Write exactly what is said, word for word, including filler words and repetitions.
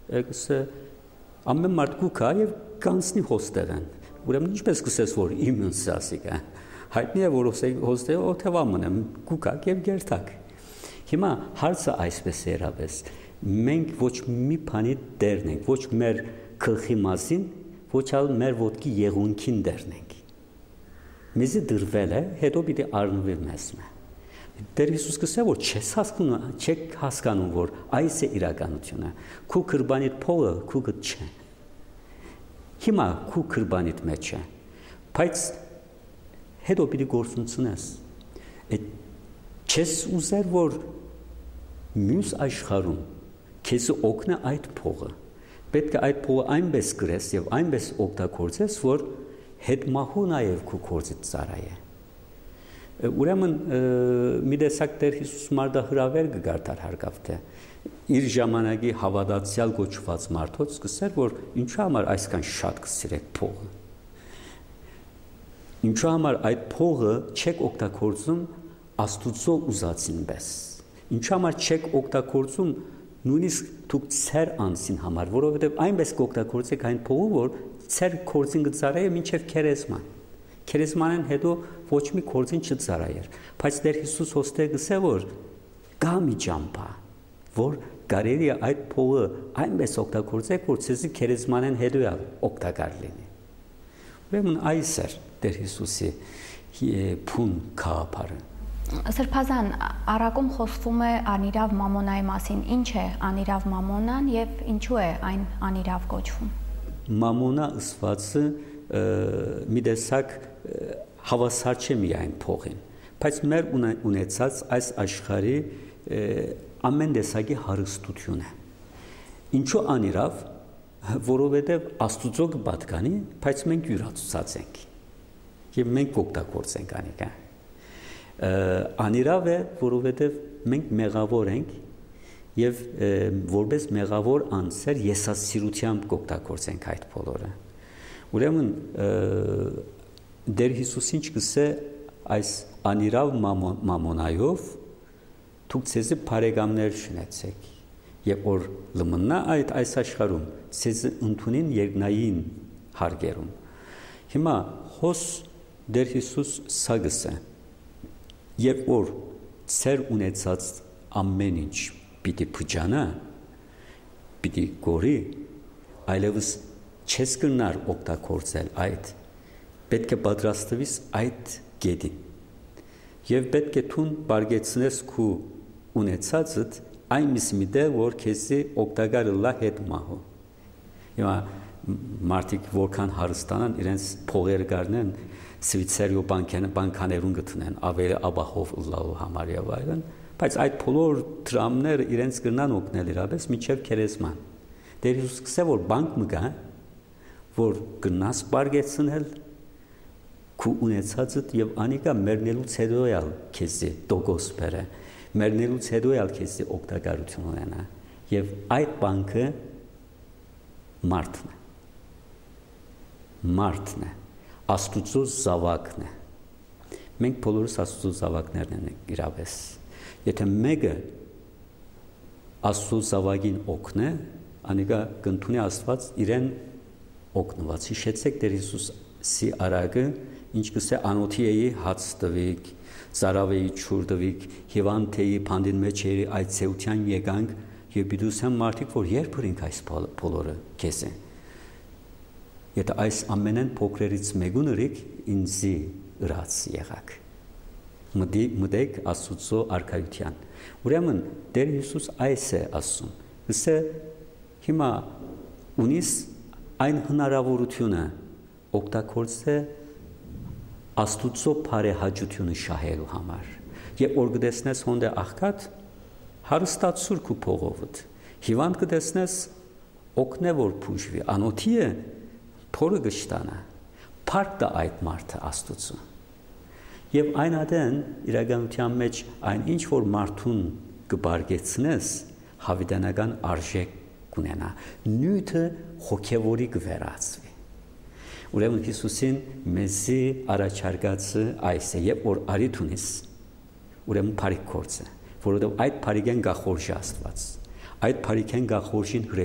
Գսե ամեն մարդ գուքա եւ կանցնի հոստեղեն։ Ուրեմն ինչպես գսես որ իմնս ասիկա։ Հայտնի է որ հոստեղը օթևամն եմ գուքակ եւ գերտակ։ Հիմա հարցը այսպես է երաբես։ Մենք ոչ մի բանի դերն ենք, ոչ մեր գլխի մասին, ոչ ալ մեր ոտքի եղունքին դերն ենք։ Մեզի դրվել է, հետո պիտի առնվի մեզ։ Տեր Հիսուս գսե որ չես հասկանում, չեք հասկանում որ այս է իրականությունը։ Քու քրբանիդ փողը քու գտ չէ։ Հիմա քու քրբանիդ մեջ է։ Բայց հետո պիտի գործունցնես։ Չես ուզեր որ մյուս աշխարհում քեզ օգնա այդ փողը։ Պետք է այդ փողը այնպես գրես եւ այնպես օգտագործես որ հետ մահու նաեւ քու կորցից ծարայ է։ Ուրեմն մի տեսակ Տեր Հիսուս մարդահրավեր կգարտար հարկավ թե իր ժամանակի հավատացյալ գոչված մարդոց սկսեր որ ինչու համար այսքան շատ կսիրեք փողը։ Ինչու համար այդ փողը չեք օգտագործում Աստուծո ուզածին պես։ Ինչու համար չեք օգտագործում նույնիսկ դուք ծեր անցին համար, որովհետև այնպես կօգտագործեք այն փողը, որ ծեր կորձին կծարայե մինչև քերեզման։ Քերեզմանեն հետո ոչ մի կորձին չծարայեր։ Բայց Տեր Հիսուս հոստե գսե որ կա մի ճամփա, որ կարելի է այդ փողը այնպես օգտագործեք, որ ցեզի քերեզմանեն հետո օգտակար լինի։ Ուրեմն այս է Տեր Հիսուսի փուն գաղափարը։ Սրբազան առակում խոսվում է անիրավ մամոնայի մասին։ Ինչ է անիրավ մամոնան եւ ինչու է այն անիրավ կոչվում։ Մամոնա ըսվածը մի տեսակ հավասար չէ միայն փողին, բայց մեր ունեցած այս աշխարհի ամեն տեսակի հարստություն է։ Ինչու անիրավ, որովհետեւ Աստուծո կպատկանի, բայց մենք յուրացած ենք։ Եվ մենք օգտագործենք անիկա։ Անիրավ է, որովհետև մենք մեղավոր ենք և որպես մեղավոր անձեր եսասիրությամբ կօգտագործենք այդ բոլորը։ Ուրեմն Տեր Հիսուսին չգսե այս անիրավ մամոնայով դուք ցեզի բարեկամներ շնեցեք եւ որ լմնա այդ այս աշխարհում ցեզի ընդունին երկնային հարգերում։ Հիմա հոս Տեր Հիսուս սա գսե Երբ որ ծեր ունեցած ամեն ինչ պիտի փճանա, պիտի գորի, այլևս չես կրնար օգտագործել այդ, պետք է պատրաստվես այդ գետին։ Եվ պետք է թուն բարգեցնես քու ունեցածդ այնպես մի դեր, որ քեզի օգտակար լա հետ մահու։ Հիմա մարդիկ որքան հարստանան իրենց փողեր գարնեն Սվիցերիո բանկաներուն գտնեն ավելի աբահով լալու համար եւ այլն, բայց այդ բոլոր դրամները իրենց կրնան օգնել իրապես միջև քերեզման։ Տեր Հիսուս գսե որ բանկ մը գա, որ գնաս բարգեցնել քու ունեցածդ եւ անիկա մեռնելուց հետո ալ քեզի դոգոս բերե, մեռնելուց հետո ալ քեզի օգտակարություն ունենա եւ այդ բանկը մարդն է։ Մարդն է։ Աստուծո զավակն է։ Մենք բոլորս Աստուծո զավակներն ենք իրապես։ Եթե մեկը Աստուծո զավակին օգնե, անիկա կընդունի Աստված իրեն օգնված։ Հիշեցեք Տեր Հիսուսի արագը, ինչ կսե անոթիեի հաց տվիկ, ծարավեի չուր տվիկ, հիվանդեի փանդին մեջ երի այդ ցեության եկանք եւ բիդուսան մարդիկ որ երբ բրինք այս բոլորը քեզ են։ Եթե այս ամենեն փոքրերից մեկուն ըրիք ինձի ըրած եղակ։ Մտեք Աստուծո արքայության։ Ուրեմն Տեր Հիսուս այս է ասում։ Գսե հիմա ունիս այն հնարավորությունը օգտագործե Աստուծո բարեհաճությունը շահելու համար։ Եվ որ գտեսնես հոնդե աղքատ հարստացուր քու փողովդ։ Հիվանդ գտեսնես օգնե որ փուժվի։ Անոթի է փորը գշտանա, փառք տա այդ մարդը Աստուծո։ Եվ այն ադեն իրականության մեջ այն ինչ որ մարդուն կբարգեցնես հավիտենական արժեք կունենա, նյութը հոգևորի կվերածվի։ Ուրեմն Հիսուսին մեզի առաջարկածը այս է, երբ որ արիթ ունիս, ուրեմն փառք կորցը, որովհետև այդ փառքեն գախորժի Աստված, այդ փառքեն գախորժին